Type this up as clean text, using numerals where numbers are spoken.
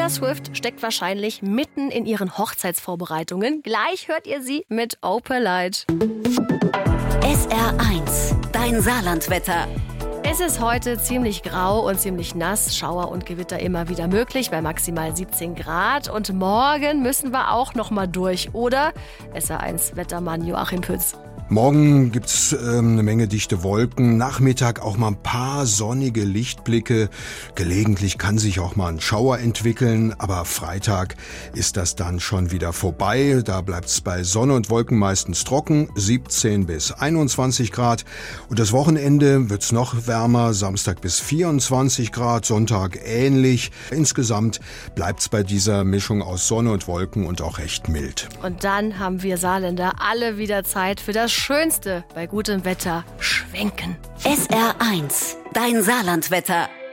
Taylor Swift steckt wahrscheinlich mitten in ihren Hochzeitsvorbereitungen. Gleich hört ihr sie mit Opalite. SR1, dein Saarlandwetter. Es ist heute ziemlich grau und ziemlich nass. Schauer und Gewitter immer wieder möglich bei maximal 17 Grad. Und morgen müssen wir auch noch mal durch, oder? SR1-Wettermann Joachim Pütz. Morgen gibt's eine Menge dichte Wolken, Nachmittag auch mal ein paar sonnige Lichtblicke. Gelegentlich kann sich auch mal ein Schauer entwickeln, aber Freitag ist das dann schon wieder vorbei. Da bleibt's bei Sonne und Wolken meistens trocken, 17 bis 21 Grad. Und das Wochenende wird's noch wärmer, Samstag bis 24 Grad, Sonntag ähnlich. Insgesamt bleibt's bei dieser Mischung aus Sonne und Wolken und auch recht mild. Und dann haben wir Saarländer alle wieder Zeit für das Schönste bei gutem Wetter: Schwenken. SR1, dein Saarlandwetter.